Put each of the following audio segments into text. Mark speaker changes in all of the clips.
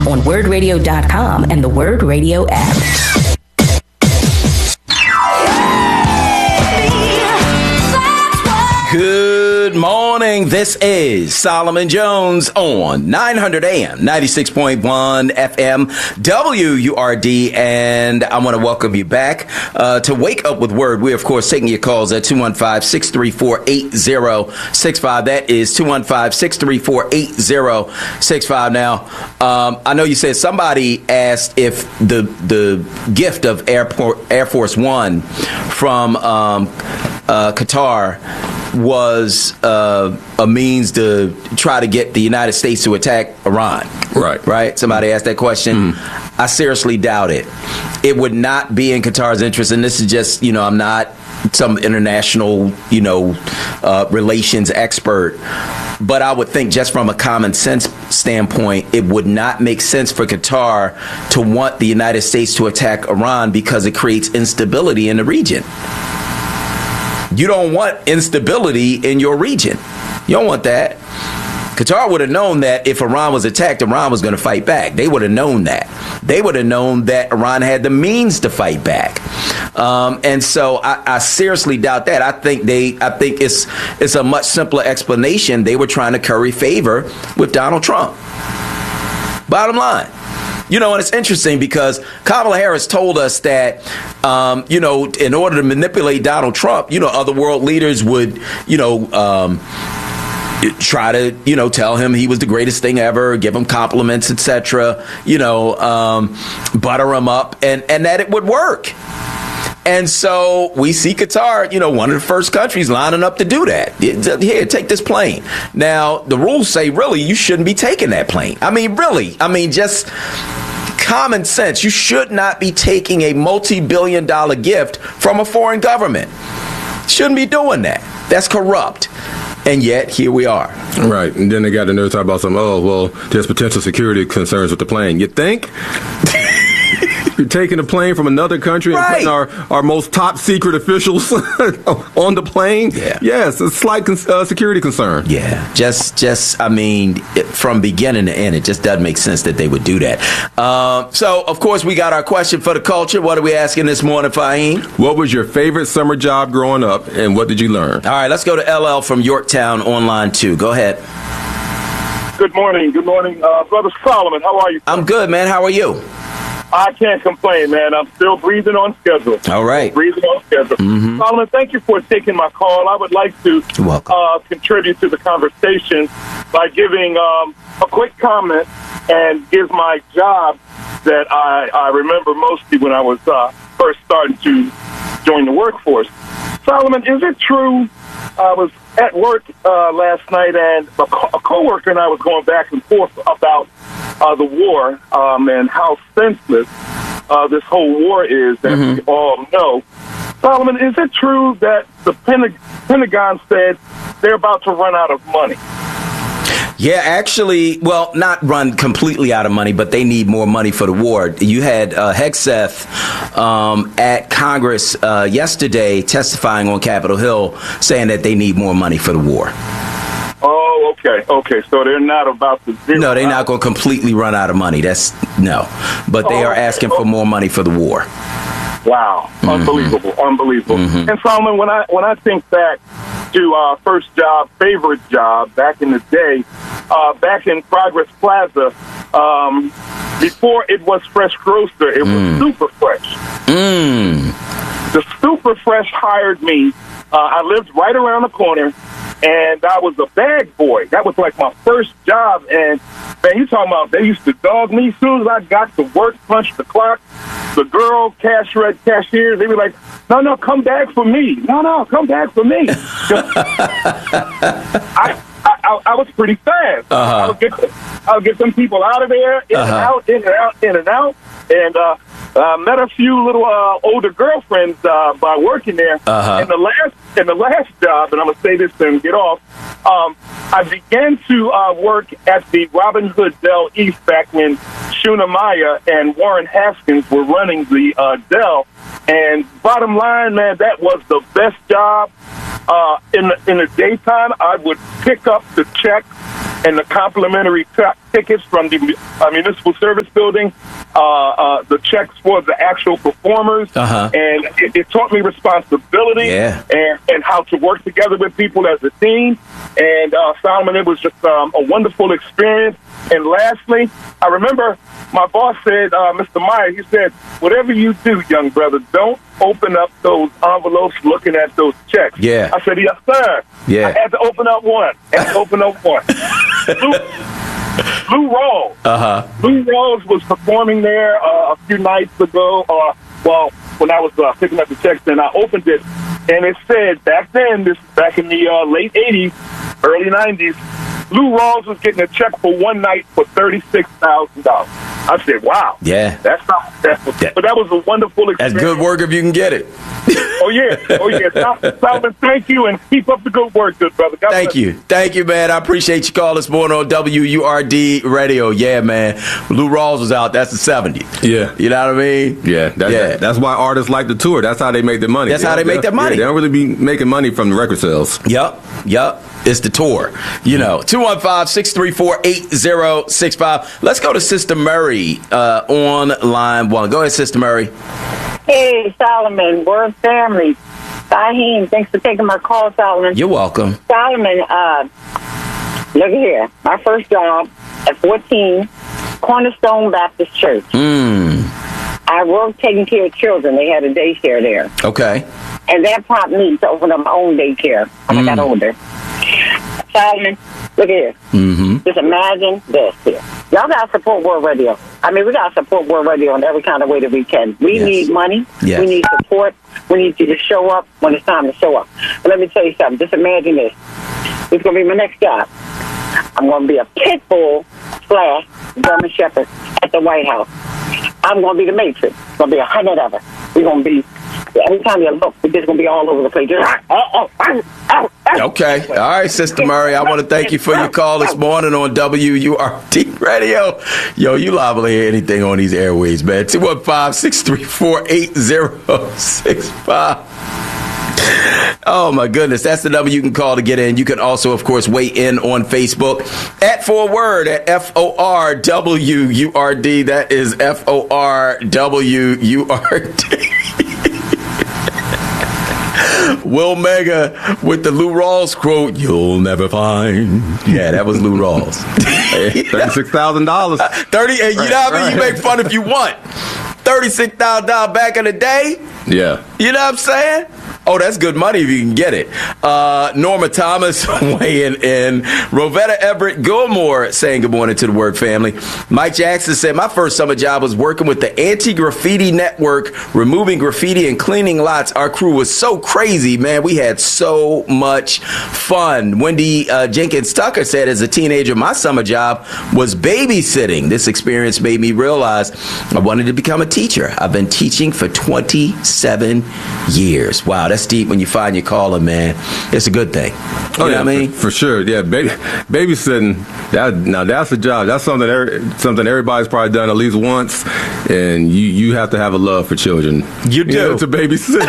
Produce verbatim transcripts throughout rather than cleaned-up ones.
Speaker 1: on word radio dot com and the Word Radio app.
Speaker 2: Good morning. This is Solomon Jones on nine hundred A M, ninety-six point one F M, W U R D. And I want to welcome you back uh, to Wake Up with Word. We're, of course, taking your calls at two one five, six three four, eight zero six five. That is two one five, six three four, eight zero six five. Now, um, I know you said somebody asked if the the gift of Airport, Air Force One from um, uh, Qatar was uh, a means to try to get the United States to attack Iran.
Speaker 3: Right.
Speaker 2: Right? Somebody asked that question. Mm. I seriously doubt it. It would not be in Qatar's interest, and this is just, you know, I'm not some international, you know, uh, relations expert, but I would think just from a common sense standpoint, it would not make sense for Qatar to want the United States to attack Iran because it creates instability in the region. You don't want instability in your region. You don't want that. Qatar would have known that if Iran was attacked, Iran was going to fight back. They would have known that. They would have known that Iran had the means to fight back. Um, and so I, I seriously doubt that. I think they. I think it's it's a much simpler explanation. They were trying to curry favor with Donald Trump. Bottom line. You know, and it's interesting because Kamala Harris told us that, um, you know, in order to manipulate Donald Trump, you know, other world leaders would, you know, um, try to, you know, tell him he was the greatest thing ever, give him compliments, et cetera, you know, um, butter him up, and, and that it would work. And so we see Qatar, you know, one of the first countries lining up to do that. Here, take this plane. Now, the rules say, really, you shouldn't be taking that plane. I mean, really, I mean, just common sense. You should not be taking a multi-billion dollar gift from a foreign government. Shouldn't be doing that. That's corrupt. And yet, here we are.
Speaker 3: Right. And then they got another talk about some, oh, well, there's potential security concerns with the plane. You think? You're taking a plane from another country and
Speaker 2: right.
Speaker 3: putting our, our most top secret officials on the plane?
Speaker 2: Yeah.
Speaker 3: Yes, a slight con- uh, security concern.
Speaker 2: Yeah. Just, just, I mean, it, from beginning to end, it just doesn't make sense that they would do that. Uh, so, of course, we got our question for the culture. What are we asking this morning, Fahim?
Speaker 3: What was your favorite summer job growing up, and what did you learn?
Speaker 2: All right, let's go to L L from Yorktown on line two. Go ahead.
Speaker 4: Good morning. Good morning, uh, Brother Solomon. How are you?
Speaker 2: I'm good, man. How are you?
Speaker 4: I can't complain, man. I'm still breathing on schedule.
Speaker 2: All right.
Speaker 4: Breathing on schedule.
Speaker 2: Mm-hmm.
Speaker 4: Solomon, thank you for taking my call. I would like to uh, contribute to the conversation by giving um, a quick comment and give my job that I, I remember mostly when I was uh, first starting to join the workforce. Solomon, is it true? I was at work uh, last night, and a, co- a coworker and I was going back and forth about uh, the war um, and how senseless uh, this whole war is, as mm-hmm. we all know. Solomon, is it true that the Pentag- Pentagon said they're about to run out of money?
Speaker 2: Yeah, actually, well, not run completely out of money, but they need more money for the war. You had uh, Hegseth um, at Congress uh, yesterday testifying on Capitol Hill saying that they need more money for the war.
Speaker 4: Oh, okay, okay. So they're not about to zero
Speaker 2: No, they're
Speaker 4: out.
Speaker 2: not going to completely run out of money. That's no. But they
Speaker 4: oh,
Speaker 2: are asking
Speaker 4: okay.
Speaker 2: for more money for the war.
Speaker 4: Wow, mm-hmm. unbelievable, unbelievable. Mm-hmm. And Solomon, when I when I think back to uh, first job, favorite job back in the day, uh, back in Progress Plaza, um, before it was Fresh Grocer, it
Speaker 2: mm.
Speaker 4: was Super Fresh.
Speaker 2: Mm.
Speaker 4: The Super Fresh hired me. Uh, I lived right around the corner, and I was a bag boy. That was like my first job. And, man, you talking about they used to dog me as soon as I got to work, punch the clock. The girl cashier, cashiers, they were like, no, no, come back for me. No, no, come back for me. I, I, I was pretty fast.
Speaker 2: Uh-huh.
Speaker 4: I, would get, I would get some people out of there, in uh-huh. and out, in and out, in and out. And uh, uh, met a few little uh, older girlfriends uh, by working there.
Speaker 2: Uh-huh.
Speaker 4: In the last in the last job, and I'm going to say this and get off, um, I began to uh, work at the Robin Hood Dell East back when Shuna Maya and Warren Haskins were running the uh, Dell. And bottom line, man, that was the best job. Uh, in the, in the daytime, I would pick up the check and the complimentary t- tickets from the uh, municipal service building, uh, uh, the checks for the actual performers,
Speaker 2: uh-huh.
Speaker 4: and it, it taught me responsibility
Speaker 2: yeah.
Speaker 4: and, and how to work together with people as a team. And uh, Solomon, it was just um, a wonderful experience. And lastly, I remember my boss said, uh, Mister Meyer, he said, whatever you do, young brother, don't open up those envelopes looking at those checks.
Speaker 2: Yeah.
Speaker 4: I said, yes, sir.
Speaker 2: Yeah.
Speaker 4: I had to open up one. I had to open up one. Lou, Lou Rawls.
Speaker 2: Uh-huh.
Speaker 4: Lou Rawls was performing there uh, a few nights ago, uh, well, when I was uh, picking up the checks, and I opened it, and it said back then, this back in the uh, late eighties, early nineties, Lou Rawls was getting a check for one night for thirty-six thousand dollars. I said, wow.
Speaker 2: Yeah.
Speaker 4: That's not, that's,
Speaker 2: yeah.
Speaker 4: But that was a wonderful experience.
Speaker 2: That's good work if you can get it.
Speaker 4: Oh, yeah. Oh, yeah. Solomon, thank you, and keep up the good work, good brother. God
Speaker 2: Thank you. Thank you, man. I appreciate you calling this morning on W U R D Radio. Yeah, man. Lou Rawls was out. That's the seventies.
Speaker 3: Yeah.
Speaker 2: You know what I mean?
Speaker 3: Yeah. That's,
Speaker 2: yeah.
Speaker 3: that's why artists like to tour. That's how they make their money.
Speaker 2: That's
Speaker 3: they
Speaker 2: how they make their money.
Speaker 3: Yeah, they don't really be making money from the record sales.
Speaker 2: Yep. Yep. It's the tour. You know, two one five, six three four, eight zero six five. Let's go to Sister Murray uh, on line one. Go ahead, Sister Murray.
Speaker 5: Hey, Solomon, Word Family. Fahim, thanks for taking my call, Solomon.
Speaker 2: You're welcome.
Speaker 5: Solomon, uh, look here. My first job at fourteen, Cornerstone Baptist Church.
Speaker 2: Mm.
Speaker 5: I worked taking care of children. They had a daycare there.
Speaker 2: Okay.
Speaker 5: And that prompted me to open up my own daycare when mm. I got older. Solomon, look here.
Speaker 2: Mm-hmm.
Speaker 5: Just imagine this here. Y'all got to support World Radio. I mean, we got to support World Radio in every kind of way that we can. We
Speaker 2: yes.
Speaker 5: need money.
Speaker 2: Yes.
Speaker 5: We need support. We need you to show up when it's time to show up. But let me tell you something. Just imagine this. It's going to be my next job. I'm going to be a pit bull slash German Shepherd at the White House. I'm going to be the Matrix. It's going to be a hundred of us. We're going to be, every time you look, we're just going to be all over the place. Just, oh, oh, oh, oh, oh.
Speaker 2: Okay. All right, Sister Murray. I want to thank you for your call this morning on W U R D Radio. Yo, you liable to hear anything on these airways, man. two one five, six three four, eight zero six five. Oh, my goodness. That's the number you can call to get in. You can also, of course, weigh in on Facebook at Forward at F O R W U R D. That is F O R W U R D. Will Mega with the Lou Rawls quote, "You'll never find." Yeah, that was Lou Rawls.
Speaker 3: thirty-six thousand dollars.
Speaker 2: thirty, and you know what I mean? You make fun if you want. thirty-six thousand dollars back in the day?
Speaker 3: Yeah.
Speaker 2: You know what I'm saying? Oh, that's good money if you can get it. Uh, Norma Thomas weighing in. Rovetta Everett Gilmore saying good morning to the Word family. Mike Jackson said, my first summer job was working with the Anti-Graffiti Network, removing graffiti and cleaning lots. Our crew was so crazy, man. We had so much fun. Wendy uh, Jenkins Tucker said, as a teenager, my summer job was babysitting. This experience made me realize I wanted to become a teacher. I've been teaching for twenty-seven years. Wow. That's deep when you find your calling, man. It's a good thing. You
Speaker 3: oh,
Speaker 2: know
Speaker 3: yeah,
Speaker 2: what I mean?
Speaker 3: For, for sure. Yeah, baby, babysitting, that, now that's a job. That's something every, something everybody's probably done at least once, and you, you have to have a love for children.
Speaker 2: You do.
Speaker 3: You know, to babysit.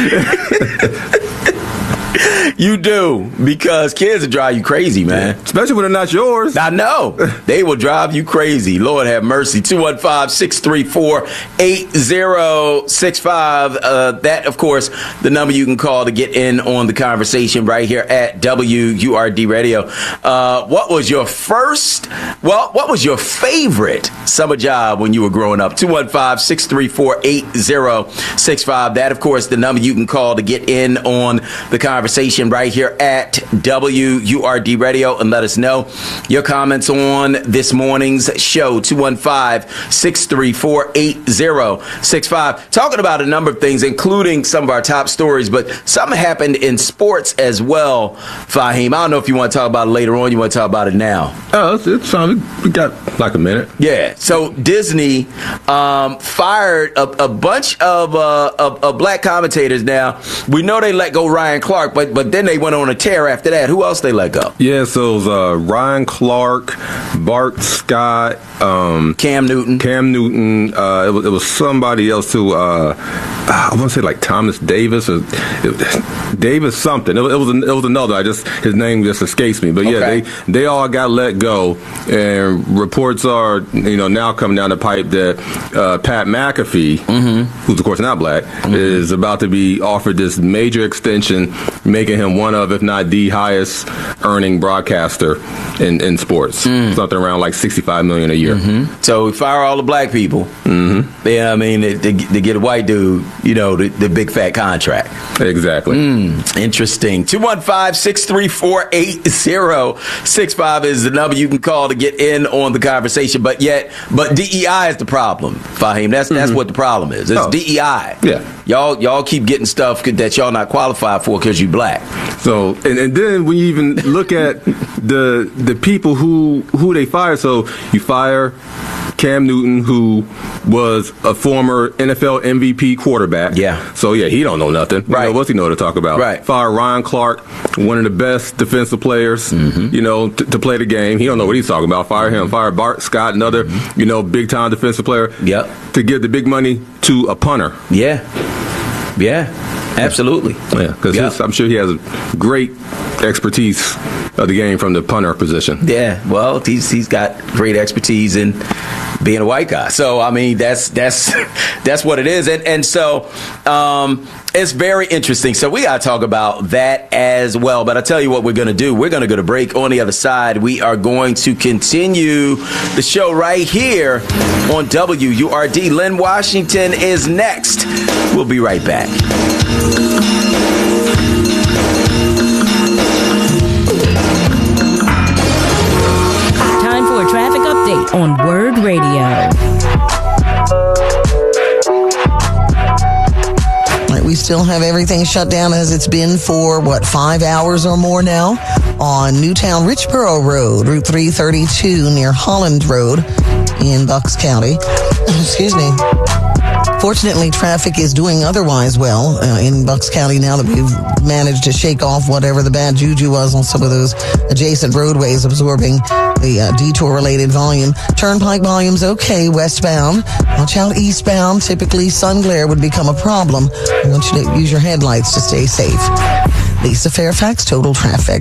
Speaker 2: You do, because kids will drive you crazy, man.
Speaker 3: Especially when they're not yours.
Speaker 2: I know. They will drive you crazy. Lord have mercy. two one five, six three four, eight zero six five. Uh, that, of course, the number you can call to get in on the conversation right here at W U R D Radio. Uh, what was your first, well, what was your favorite summer job when you were growing up? two one five, six three four, eight zero six five. That, of course, the number you can call to get in on the conversation right here at W U R D Radio, and let us know your comments on this morning's show. two one five, six three four, eight zero six five. Talking about a number of things, including some of our top stories, but something happened in sports as well, Fahim. I don't know if you want to talk about it later on. You want to talk about it now?
Speaker 3: Oh, it's, it's fine. We got like a minute.
Speaker 2: Yeah. So Disney um, fired a, a bunch of, uh, of, of black commentators. Now, we know they let go Ryan Clark, but but then they went on a tear after that. Who else they let go?
Speaker 3: Yeah, so it was uh, Ryan Clark, Bart Scott, um,
Speaker 2: Cam Newton.
Speaker 3: Cam Newton. Uh, it, was, it was somebody else too. Uh, I want to say like Thomas Davis or it, Davis something. It, it was it was another. I just his name just escapes me. But yeah, okay. they they all got let go, and reports are you know now coming down the pipe that uh, Pat McAfee, mm-hmm. who's of course not black, mm-hmm. is about to be offered this major extension, making him one of, if not the highest earning broadcaster in, in sports. Mm. Something around like sixty-five million dollars a year.
Speaker 2: Mm-hmm. So we fire all the black people. Mm-hmm. Yeah, I mean, to, to get a white dude, you know, the, the big fat contract.
Speaker 3: Exactly.
Speaker 2: Mm, interesting. two one five, six three four, eight zero six five is the number you can call to get in on the conversation. But yet, but D E I is the problem, Fahim. That's mm-hmm. that's what the problem is. It's oh. D E I.
Speaker 3: Yeah.
Speaker 2: Y'all y'all keep getting stuff that y'all not qualified for because you black.
Speaker 3: So, and, and then when you even look at the the people who who they fire, so you fire Cam Newton, who was a former N F L M V P quarterback.
Speaker 2: Yeah.
Speaker 3: So, yeah, he don't know nothing.
Speaker 2: Right.
Speaker 3: You know, what's he know to talk about?
Speaker 2: Right.
Speaker 3: Fire Ryan Clark, one of the best defensive players, mm-hmm. you know, t- to play the game. He don't know what he's talking about. Fire him. Fire Bart Scott, another, mm-hmm. you know, big-time defensive player.
Speaker 2: Yep.
Speaker 3: To give the big money to a punter.
Speaker 2: Yeah. Yeah. Absolutely.
Speaker 3: Yeah, because yep. I'm sure he has a great expertise of the game from the punter position.
Speaker 2: Yeah, well, he's he's got great expertise in being a white guy. So I mean, that's that's that's what it is, and and so um, it's very interesting. So we got to talk about that as well. But I tell you what, we're going to do. We're going to go to break. On the other side, we are going to continue the show right here on W U R D. Lynn Washington is next. We'll be right back.
Speaker 1: Time for a traffic update on Word Radio.
Speaker 6: We still have everything shut down as it's been for, what, five hours or more now on Newtown Richboro Road, Route three thirty-two near Holland Road in Bucks County. Excuse me. Fortunately, traffic is doing otherwise well uh, in Bucks County now that we've managed to shake off whatever the bad juju was on some of those adjacent roadways, absorbing the uh, detour-related volume. Turnpike volume's okay westbound. Watch out eastbound. Typically, sun glare would become a problem. I want you to use your headlights to stay safe. Lisa Fairfax, Total Traffic.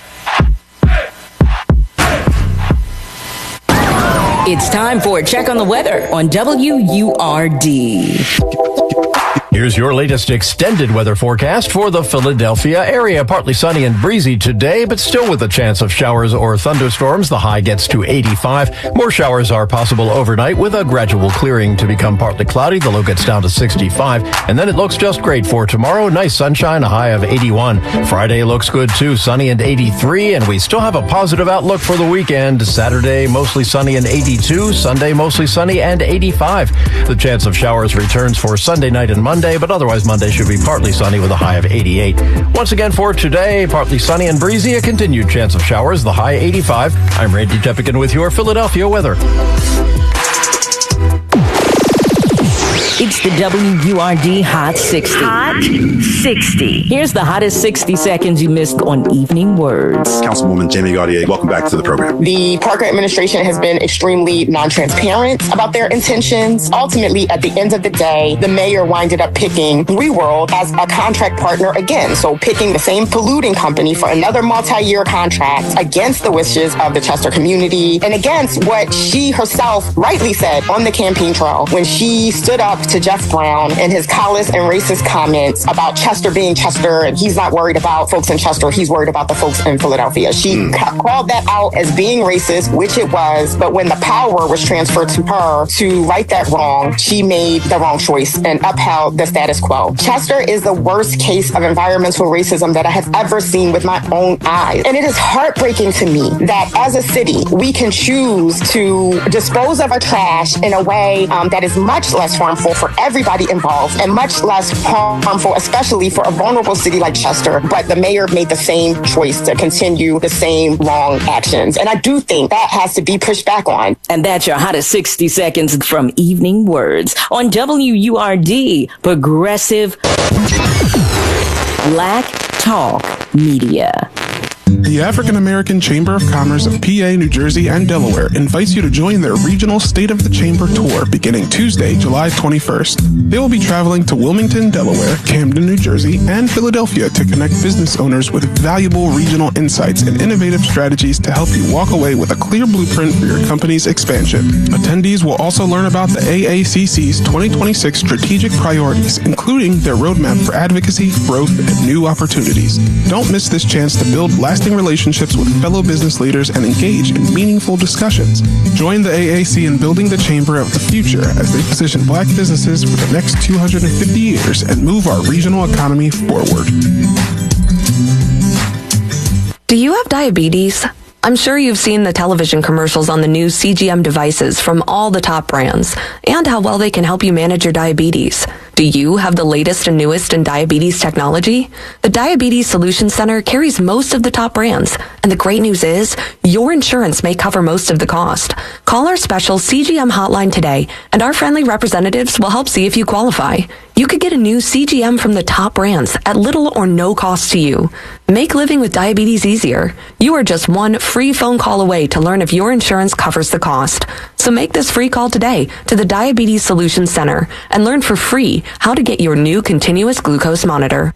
Speaker 1: It's time for a check on the weather on W U R D.
Speaker 7: Here's your latest extended weather forecast for the Philadelphia area. Partly sunny and breezy today, but still with a chance of showers or thunderstorms. The high gets to eighty-five. More showers are possible overnight with a gradual clearing to become partly cloudy. The low gets down to sixty-five. And then it looks just great for tomorrow. Nice sunshine, a high of eighty-one. Friday looks good too, sunny and eighty-three. And we still have a positive outlook for the weekend. Saturday, mostly sunny and eighty-two. Sunday, mostly sunny and eighty-five. The chance of showers returns for Sunday night and Monday, but otherwise Monday should be partly sunny with a high of eighty-eight. Once again for today, partly sunny and breezy, a continued chance of showers, the high eighty-five. I'm Randy Tepican with your Philadelphia weather.
Speaker 1: It's the W U R D Hot sixty.
Speaker 8: Hot sixty.
Speaker 1: Here's the hottest sixty seconds you missed on Evening Words.
Speaker 9: Councilwoman Jamie Gaudier, welcome back to the program.
Speaker 10: The Parker administration has been extremely non-transparent about their intentions. Ultimately, at the end of the day, the mayor winded up picking Reworld as a contract partner again. So picking the same polluting company for another multi-year contract against the wishes of the Chester community and against what she herself rightly said on the campaign trail when she stood up to Jeff Brown and his callous and racist comments about Chester being Chester, and he's not worried about folks in Chester, he's worried about the folks in Philadelphia. She mm. ca- called that out as being racist, which it was, but when the power was transferred to her to right that wrong, she made the wrong choice and upheld the status quo. Chester is the worst case of environmental racism that I have ever seen with my own eyes. And it is heartbreaking to me that as a city, we can choose to dispose of our trash in a way um, that is much less harmful for everybody involved and much less harmful, especially for a vulnerable city like Chester. But the mayor made the same choice to continue the same wrong actions. And I do think that has to be pushed back on.
Speaker 1: And that's your hottest sixty seconds from Evening Words on W U R D, Progressive Black Talk Media.
Speaker 11: The African American Chamber of Commerce of P A, New Jersey, and Delaware invites you to join their regional State of the Chamber tour beginning Tuesday, July twenty-first. They will be traveling to Wilmington, Delaware, Camden, New Jersey, and Philadelphia to connect business owners with valuable regional insights and innovative strategies to help you walk away with a clear blueprint for your company's expansion. Attendees will also learn about the A A C C's twenty twenty-six strategic priorities, including their roadmap for advocacy, growth, and new opportunities. Don't miss this chance to build lasting relationships with fellow business leaders and engage in meaningful discussions. Join the A A C in building the chamber of the future as they position black businesses for the next two hundred fifty years and move our regional economy forward.
Speaker 12: Do you have diabetes? I'm sure you've seen the television commercials on the new C G M devices from all the top brands and how well they can help you manage your diabetes. Do you have the latest and newest in diabetes technology? The Diabetes Solution Center carries most of the top brands, and the great news is your insurance may cover most of the cost. Call our special C G M hotline today, and our friendly representatives will help see if you qualify. You could get a new C G M from the top brands at little or no cost to you. Make living with diabetes easier. You are just one free phone call away to learn if your insurance covers the cost. So make this free call today to the Diabetes Solution Center and learn for free how to get your new continuous glucose monitor.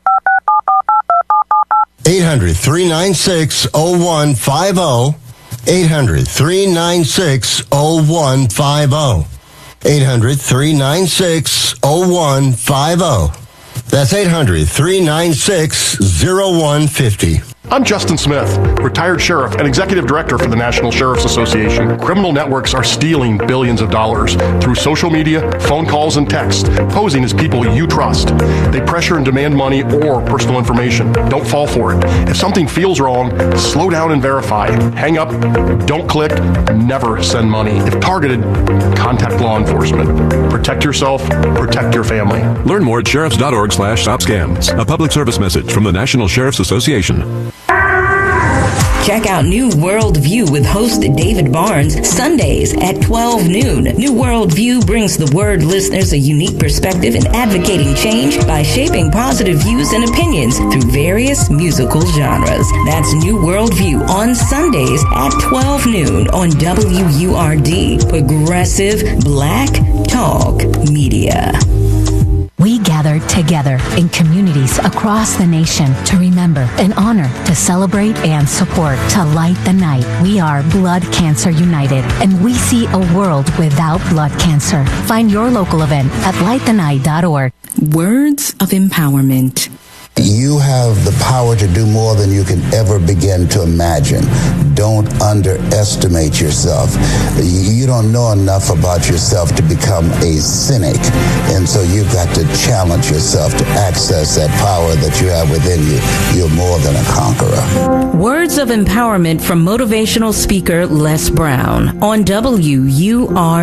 Speaker 13: eight hundred, three nine six, oh one five oh. eight hundred, three nine six, oh one five oh. eight hundred, three nine six, oh one five oh. That's eight hundred, three nine six, oh one five oh.
Speaker 14: I'm Justin Smith, retired sheriff and executive director for the National Sheriff's Association. Criminal networks are stealing billions of dollars through social media, phone calls, and text, posing as people you trust. They pressure and demand money or personal information. Don't fall for it. If something feels wrong, slow down and verify. Hang up, don't click, never send money. If targeted, contact law enforcement. Protect yourself, protect your family.
Speaker 15: Learn more at sheriffs.org slash stop scams. A public service message from the National Sheriff's Association.
Speaker 1: Check out New World View with host David Barnes, Sundays at twelve noon. New World View brings the Word listeners a unique perspective in advocating change by shaping positive views and opinions through various musical genres. That's New World View on Sundays at twelve noon on W U R D, Progressive Black Talk Media.
Speaker 16: We gather together in communities across the nation to remember and honor, to celebrate and support, to light the night. We are Blood Cancer United, and we see a world without blood cancer. Find your local event at light the night dot org.
Speaker 1: Words of empowerment.
Speaker 17: You have the power to do more than you can ever begin to imagine. Don't underestimate yourself. You don't know enough about yourself to become a cynic. And so you've got to challenge yourself to access that power that you have within you. You're more than a conqueror.
Speaker 1: Words of empowerment from motivational speaker Les Brown on W U R D.